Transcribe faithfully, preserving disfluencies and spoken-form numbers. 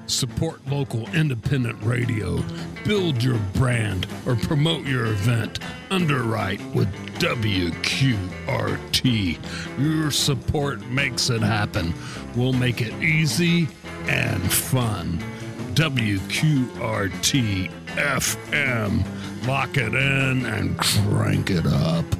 Support local independent radio, build your brand, or promote your event. Underwrite with W Q R T. Your support makes it happen. We'll make it easy and fun. W Q R T F M. Lock it in and crank it up.